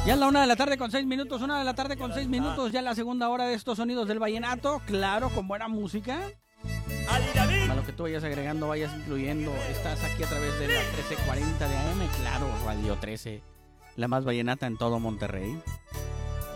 Ya es la 1:06 PM, 1:06 PM, ya la segunda hora de estos sonidos del vallenato, claro, con buena música. A lo que tú vayas agregando, vayas incluyendo, estás aquí a través de la 1340 de AM, claro, Radio 13, la más vallenata en todo Monterrey.